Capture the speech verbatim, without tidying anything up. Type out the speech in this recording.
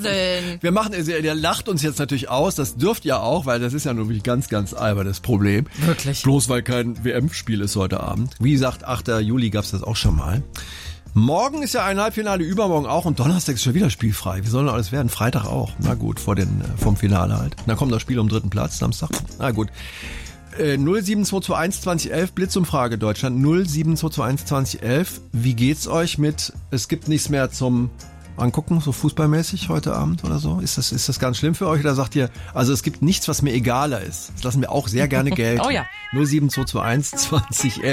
Wahnsinn. Wir machen, der lacht uns jetzt natürlich aus, das dürft ihr auch, weil das ist ja nur ein ganz, ganz albernes Problem. Wirklich. Bloß weil kein W M-Spiel ist heute Abend. Wie gesagt, achter Juli gab's das auch schon mal. Morgen ist ja ein Halbfinale, übermorgen auch und Donnerstag ist schon wieder spielfrei. Wie soll denn alles werden? Freitag auch. Na gut, vor den, vom Finale halt. Dann kommt das Spiel um dritten Platz, Samstag. Na gut. Äh, null sieben zwei zwei eins zwanzig elf, Blitzumfrage Deutschland. null sieben zwei zwei eins zwanzig elf. Wie geht's euch mit, es gibt nichts mehr zum Angucken, so fußballmäßig heute Abend oder so? Ist das, ist das ganz schlimm für euch oder sagt ihr, also es gibt nichts, was mir egaler ist? Das lassen wir auch sehr gerne gelten. Oh ja. null sieben zwei zwei eins zwanzig elf.